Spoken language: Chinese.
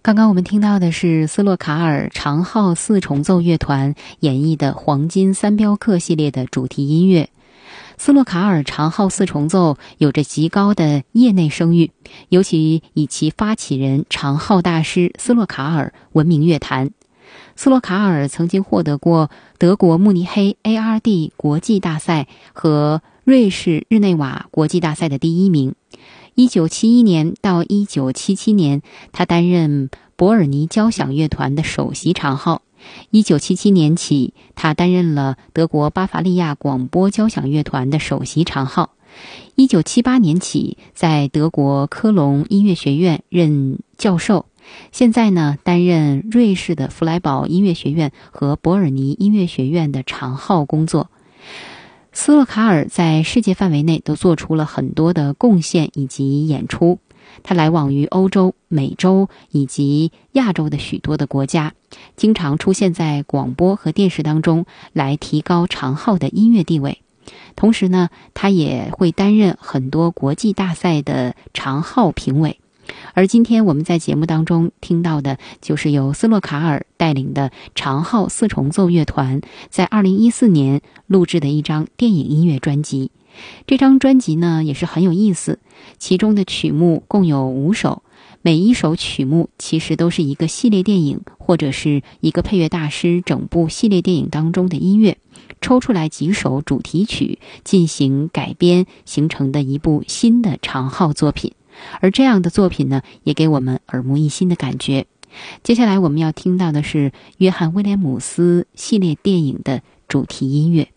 刚刚我们听到的是斯洛卡尔长号四重奏乐团演绎的黄金三镖客系列的主题音乐。斯洛卡尔长号四重奏有着极高的业内声誉，尤其以其发起人长号大师斯洛卡尔闻名乐坛。斯洛卡尔曾经获得过德国慕尼黑 ARD 国际大赛和瑞士日内瓦国际大赛的第1名。1971年到1977年，他担任伯尔尼交响乐团的首席长号。1977年起，他担任了德国巴伐利亚广播交响乐团的首席长号。1978年起，在德国科隆音乐学院任教授。现在呢，担任瑞士的弗莱堡音乐学院和伯尔尼音乐学院的长号工作。斯洛卡尔在世界范围内都做出了很多的贡献以及演出，他来往于欧洲、美洲以及亚洲的许多的国家，经常出现在广播和电视当中，来提高长号的音乐地位。同时呢，他也会担任很多国际大赛的长号评委。而今天我们在节目当中听到的就是由斯洛卡尔带领的长号四重奏乐团在2014年录制的一张电影音乐专辑。这张专辑呢也是很有意思，其中的曲目共有5首，每一首曲目其实都是一个系列电影或者是一个配乐大师整部系列电影当中的音乐，抽出来几首主题曲进行改编，形成的一部新的长号作品。而这样的作品呢，也给我们耳目一新的感觉。接下来我们要听到的是约翰威廉姆斯系列电影的主题音乐。